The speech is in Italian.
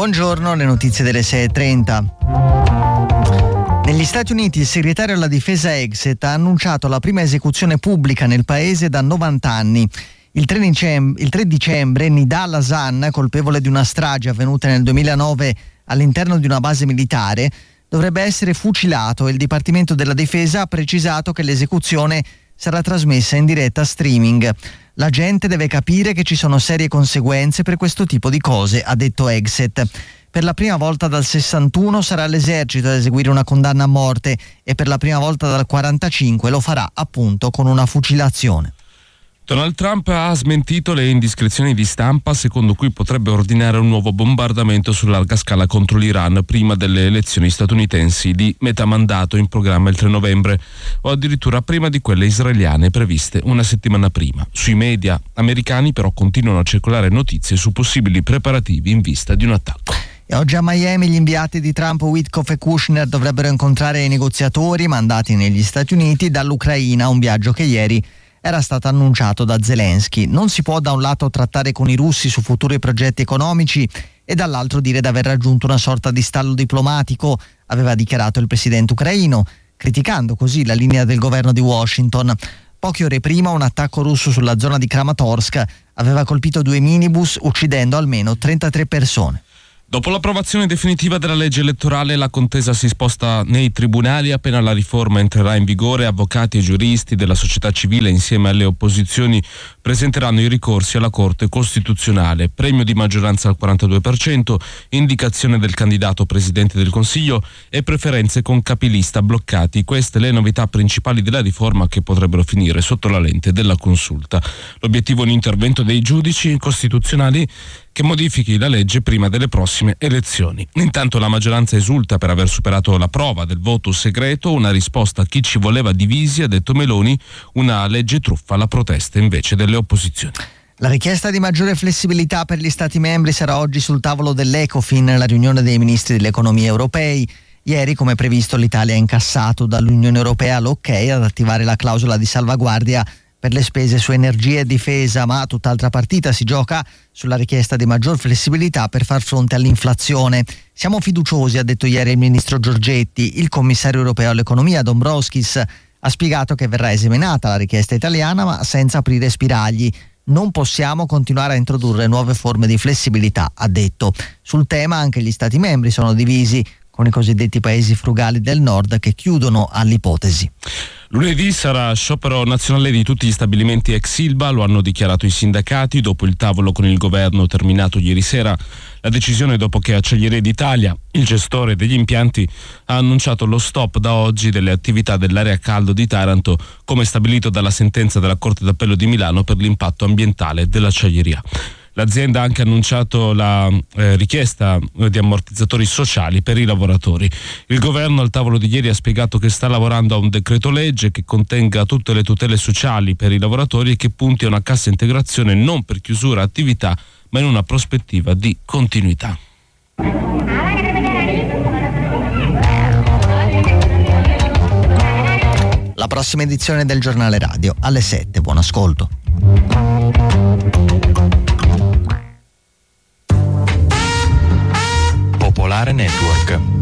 Buongiorno, le notizie delle 6:30. Negli Stati Uniti il segretario alla difesa Hegseth ha annunciato la prima esecuzione pubblica nel paese da 90 anni. Il 3 dicembre Nidal Hasan, colpevole di una strage avvenuta nel 2009 all'interno di una base militare, dovrebbe essere fucilato e il Dipartimento della Difesa ha precisato che l'esecuzione sarà trasmessa in diretta streaming. La gente deve capire che ci sono serie conseguenze per questo tipo di cose, ha detto Hegseth. Per la prima volta dal 61 sarà l'esercito ad eseguire una condanna a morte e per la prima volta dal 45 lo farà appunto con una fucilazione. Donald Trump ha smentito le indiscrezioni di stampa secondo cui potrebbe ordinare un nuovo bombardamento su larga scala contro l'Iran prima delle elezioni statunitensi di metà mandato in programma il 3 novembre o addirittura prima di quelle israeliane previste una settimana prima. Sui media americani però continuano a circolare notizie su possibili preparativi in vista di un attacco. E oggi a Miami gli inviati di Trump, Witkoff e Kushner, dovrebbero incontrare i negoziatori mandati negli Stati Uniti dall'Ucraina, un viaggio che ieri era stato annunciato da Zelensky. Non si può da un lato trattare con i russi su futuri progetti economici e dall'altro dire di aver raggiunto una sorta di stallo diplomatico, aveva dichiarato il presidente ucraino, criticando così la linea del governo di Washington. Poche ore prima un attacco russo sulla zona di Kramatorsk aveva colpito 2 minibus, uccidendo almeno 33 persone. Dopo l'approvazione definitiva della legge elettorale, la contesa si sposta nei tribunali. Appena la riforma entrerà in vigore, avvocati e giuristi della società civile insieme alle opposizioni presenteranno i ricorsi alla Corte Costituzionale. Premio di maggioranza al 42%, indicazione del candidato Presidente del Consiglio e preferenze con capilista bloccati. Queste le novità principali della riforma che potrebbero finire sotto la lente della consulta. L'obiettivo è un intervento dei giudici costituzionali che modifichi la legge prima delle prossime elezioni. Intanto la maggioranza esulta per aver superato la prova del voto segreto, una risposta a chi ci voleva divisi, ha detto Meloni, una legge truffa alla protesta invece delle opposizioni. La richiesta di maggiore flessibilità per gli Stati membri sarà oggi sul tavolo dell'Ecofin, la riunione dei ministri dell'economia europei. Ieri, come previsto, l'Italia ha incassato dall'Unione Europea l'ok ad attivare la clausola di salvaguardia per le spese su energia e difesa, ma tutt'altra partita si gioca sulla richiesta di maggior flessibilità per far fronte all'inflazione. Siamo fiduciosi, ha detto ieri il ministro Giorgetti. Il commissario europeo all'economia Dombrovskis ha spiegato che verrà esaminata la richiesta italiana ma senza aprire spiragli. Non possiamo continuare a introdurre nuove forme di flessibilità, ha detto. Sul tema anche gli Stati membri sono divisi, con i cosiddetti paesi frugali del nord che chiudono all'ipotesi. Lunedì sarà sciopero nazionale di tutti gli stabilimenti ex Ilva, lo hanno dichiarato i sindacati dopo il tavolo con il governo terminato ieri sera. La decisione dopo che Acciaierie d'Italia, il gestore degli impianti, ha annunciato lo stop da oggi delle attività dell'area a caldo di Taranto, come stabilito dalla sentenza della Corte d'Appello di Milano per l'impatto ambientale dell'acciaieria. L'azienda ha anche annunciato la richiesta di ammortizzatori sociali per i lavoratori. Il governo al tavolo di ieri ha spiegato che sta lavorando a un decreto legge che contenga tutte le tutele sociali per i lavoratori e che punti a una cassa integrazione non per chiusura attività ma in una prospettiva di continuità. La prossima edizione del Giornale Radio alle 7. Buon ascolto. Popolare Network.